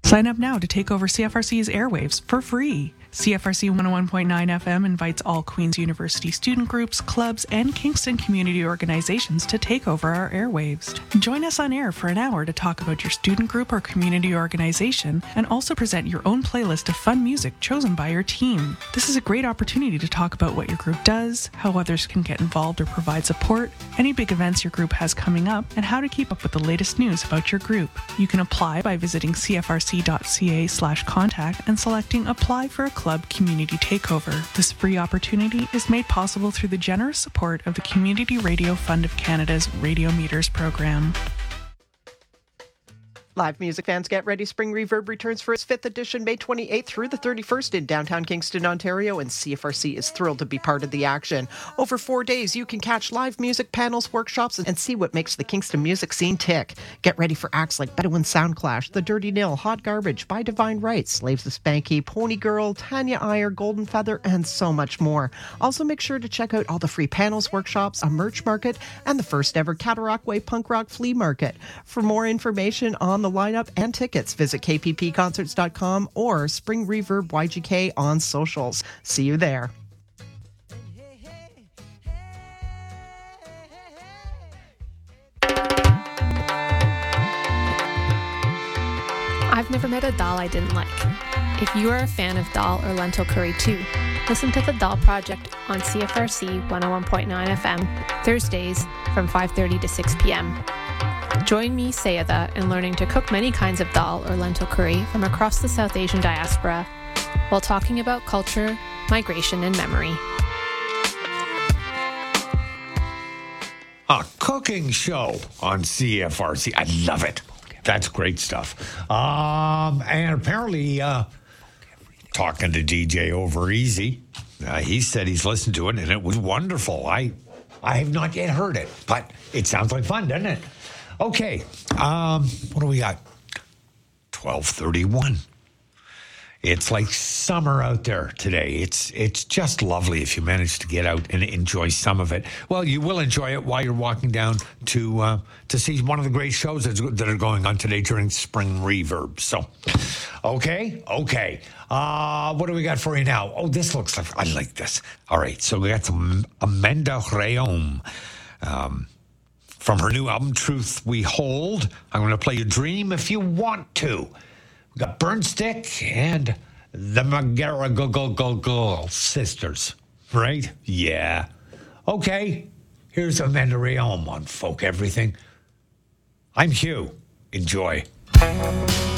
Sign up now to take over CFRC's airwaves for free. CFRC 101.9 FM invites all Queen's University student groups, clubs, and Kingston community organizations to take over our airwaves. Join us on air for an hour to talk about your student group or community organization and also present your own playlist of fun music chosen by your team. This is a great opportunity to talk about what your group does, how others can get involved or provide support, any big events your group has coming up, and how to keep up with the latest news about your group. You can apply by visiting cfrc.ca/contact and selecting Apply for a Club Community Takeover. This free opportunity is made possible through the generous support of the Community Radio Fund of Canada's Radio Meters program. Live music fans, get ready. Spring Reverb returns for its 5th edition May 28th through the 31st in downtown Kingston, Ontario, and CFRC is thrilled to be part of the action. Over 4 days, you can catch live music, panels, workshops, and see what makes the Kingston music scene tick. Get ready for acts like Bedouin Soundclash, The Dirty Nil, Hot Garbage, By Divine Rights, Slaves of Spanky, Pony Girl, Tanya Iyer, Golden Feather, and so much more. Also, make sure to check out all the free panels, workshops, a merch market, and the first ever Cataract Way Punk Rock Flea Market. For more information on the lineup and tickets, visit kppconcerts.com or Spring Reverb YGK on socials. See you there. I've never met a dal I didn't like. If you are a fan of dal or lentil curry too, listen to The Dal Project on CFRC 101.9 FM, Thursdays from 5:30 to 6 p.m. Join me, Sayada, in learning to cook many kinds of dal or lentil curry from across the South Asian diaspora while talking about culture, migration, and memory. A cooking show on CFRC. I love it. That's great stuff. And apparently, talking to DJ Over Easy, he said he's listened to it and it was wonderful. I have not yet heard it, but it sounds like fun, doesn't it? Okay, what do we got? 12:31. It's like summer out there today. It's just lovely if you manage to get out and enjoy some of it. Well, you will enjoy it while you're walking down to see one of the great shows that are going on today during Spring Reverb. So, okay. What do we got for you now? Oh, this looks like, I like this. All right, so we got some Amanda Rhéaume. From her new album, Truth We Hold. I'm going to play you Dream if you want to. We got Burnstick and the McGarrigle sisters, right? Yeah. Okay, here's Amanda Rhéaume on Folk Everything. I'm Hugh. Enjoy.